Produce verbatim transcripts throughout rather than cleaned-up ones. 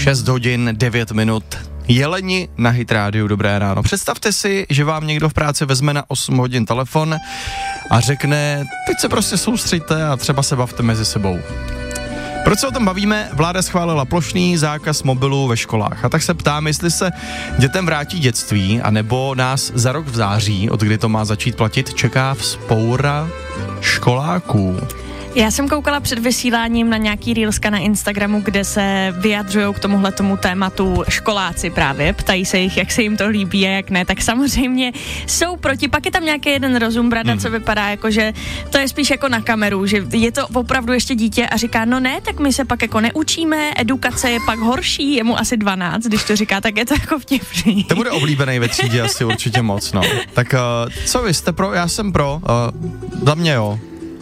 šest hodin, devět minut. Jeleni na Hit rádiu, dobré ráno. Představte si, že vám někdo v práci vezme na osm hodin telefon a řekne, teď se prostě soustřeďte a třeba se bavte mezi sebou. Proč se o tom bavíme? Vláda schválila plošný zákaz mobilů ve školách. A tak se ptám, jestli se dětem vrátí dětství, anebo nás za rok v září, od kdy to má začít platit, čeká vzpoura školáků. Já jsem koukala před vysíláním na nějaký reelska na Instagramu, kde se vyjadřujou k tomuhle tomu tématu školáci právě, ptají se jich, jak se jim to líbí a jak ne, tak samozřejmě jsou proti, pak je tam nějaký jeden rozumbrada, hmm. co vypadá jako, že to je spíš jako na kameru, že je to opravdu ještě dítě a říká, no ne, tak my se pak jako neučíme, edukace je pak horší, je mu asi dvanáct, když to říká, tak je to jako vtipný. To bude oblíbený ve třídě asi určitě moc, no. Tak uh, co vy jste pro? Já jsem pro, uh, za mě jo.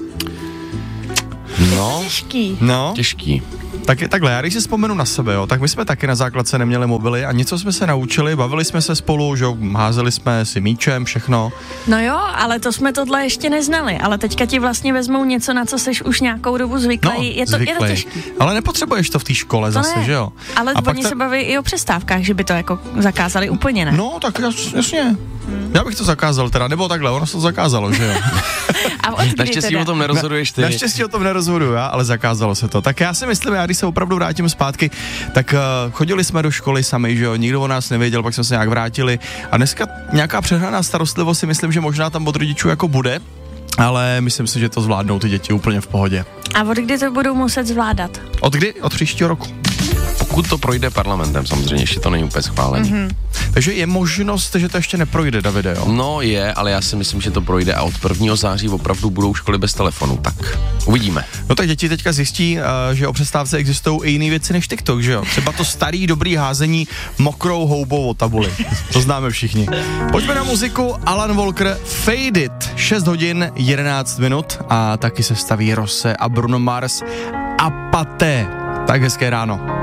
No, těžký. No, těžký. Tak je takhle, já když si vzpomenu na sebe, jo, tak my jsme taky na základce neměli mobily a něco jsme se naučili, bavili jsme se spolu, že jo, házeli jsme si míčem, všechno. No jo, ale to jsme tohle ještě neznali, ale teďka ti vlastně vezmou něco, na co seš už nějakou dobu zvyklý, No, je, to, je to těžký. Ale nepotřebuješ to v té škole To zase, ne. že jo. Ale A pak oni ta- se baví i o přestávkách, že by to jako zakázali úplně, ne? No, tak jas, jasně. Já bych to zakázal teda, nebo takhle, ono se to zakázalo, že jo. A od kdy Naštěstí teda? o tom nerozhoduješ ty. Naštěstí o tom nerozhoduju já, ale zakázalo se to. Tak já si myslím, já když se opravdu vrátím zpátky, tak uh, chodili jsme do školy sami, že jo, nikdo o nás nevěděl, pak jsme se nějak vrátili a dneska nějaká přehnaná starostlivost si myslím, že možná tam od rodičů jako bude, ale myslím si, že to zvládnou ty děti úplně v pohodě. A od kdy to budou muset zvládat? Od kdy? Od příštího roku. Pokud to projde parlamentem, samozřejmě, ještě to není úplně schválení. Mhm. Takže je možnost, že to ještě neprojde, Davide, jo? No je, ale já si myslím, že to projde a od prvního září opravdu budou školy bez telefonu, tak uvidíme. No tak děti teďka zjistí, uh, že o přestávce existují i jiné věci než TikTok, že jo? Třeba to starý dobrý házení mokrou houbou o tabuli. To známe všichni. Pojďme na muziku. Alan Walker, Fade It. šest hodin, jedenáct minut a taky se staví Rose a Bruno Mars a Paté. Tak hezké ráno.